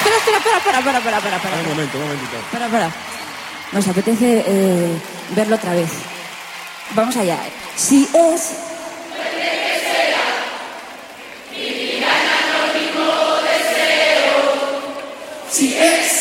Para. Un momentito. Para. Nos apetece verlo otra vez. Vamos allá. Si es... Si es